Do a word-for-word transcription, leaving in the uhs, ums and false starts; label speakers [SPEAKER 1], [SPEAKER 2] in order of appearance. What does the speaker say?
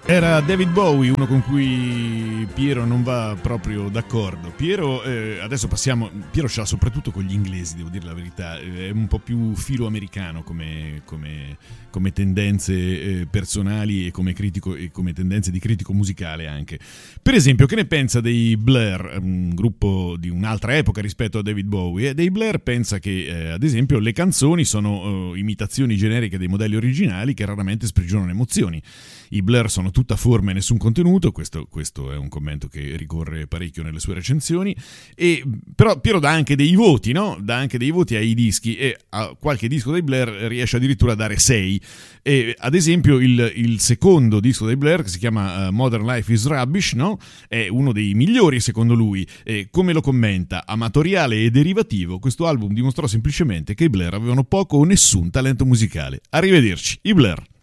[SPEAKER 1] Era David Bowie, uno con cui Piero non va proprio d'accordo. Piero, eh, adesso passiamo, Piero ce l'ha soprattutto con gli inglesi, devo dire la verità, è un po' più filo americano come, come, come tendenze eh, personali e come, critico, e come tendenze di critico musicale anche. Per esempio, che ne pensa dei Blur, un gruppo di un'altra epoca rispetto a David Bowie? E dei Blur pensa che, eh, ad esempio, le canzoni sono eh, imitazioni generiche dei modelli originali che raramente sprigionano emozioni. I Blur sono tutta forma e nessun contenuto, questo, questo è un commento che ricorre parecchio nelle sue recensioni, e, però Piero dà anche dei voti, no? Dà anche dei voti ai dischi, e a qualche disco dei Blur riesce addirittura a dare sei. E, ad esempio il, il secondo disco dei Blur, che si chiama uh, Modern Life is Rubbish, no? È uno dei migliori secondo lui, e come lo commenta, amatoriale e derivativo, questo album dimostrò semplicemente che i Blur avevano poco o nessun talento musicale. Arrivederci, i Blur.